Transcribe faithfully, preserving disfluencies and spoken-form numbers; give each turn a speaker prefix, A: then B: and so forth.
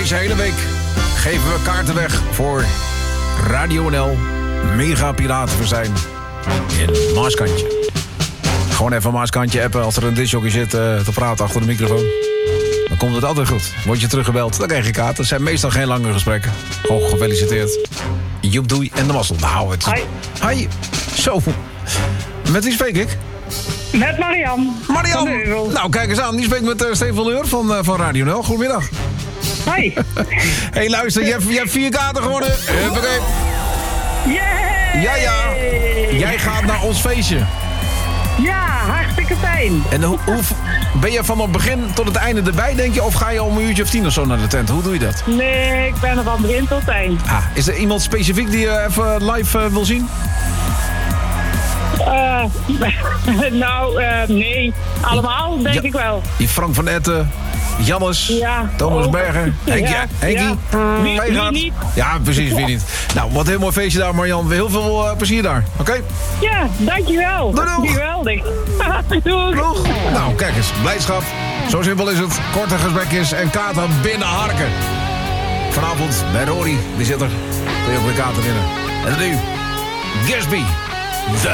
A: Deze hele week geven we kaarten weg voor Radio N L. Mega Piratenverzijn in Maaskantje. Gewoon even Maaskantje appen als er een discjockey zit uh, te praten achter de microfoon. Dan komt het altijd goed. Word je teruggebeld, dan krijg je kaarten. Het zijn meestal geen lange gesprekken. Gewoon gefeliciteerd. Joep, doei en de mazzel. Nou, het...
B: Hi.
A: Hi. Zo. Met wie spreek ik?
B: Met Marian.
A: Marian. Nou, kijk eens aan. Die spreekt met uh, Steven van Leur van, uh, van Radio N L. Goedemiddag.
B: Hoi.
A: Hey, luister. Je hebt, je hebt vier kaarten gewonnen. Huppakee.
B: Yay!
A: Ja, ja. Jij gaat naar ons feestje.
B: Ja, hartstikke fijn.
A: En hoe, hoe, ben je van het begin tot het einde erbij, denk je? Of ga je om een uurtje of tien of zo naar de tent? Hoe doe je dat?
B: Nee, ik ben er van begin tot eind.
A: Ah, is er iemand specifiek die je even live uh, wil zien?
B: Uh, nou, uh, nee. Allemaal, denk
A: ja,
B: ik wel.
A: Die Frank van Etten, Jannes, ja, Thomas ook. Berger, Henkie, ja, Henkie.
B: Ja. Wie, wie niet?
A: Ja, precies, wie niet. Nou, wat een heel mooi feestje daar, Marian. Heel veel uh, plezier daar, oké? Okay?
B: Ja, dankjewel.
A: Doei, doei.
B: Geweldig. Doei.
A: Doeg. Nou, kijk eens, blijdschap. Zo simpel is het. Korte gesprekjes en kaarten binnen harken. Vanavond bij Rory, die zit er. Kun je ook weer kaarten winnen. En nu, Gatsby.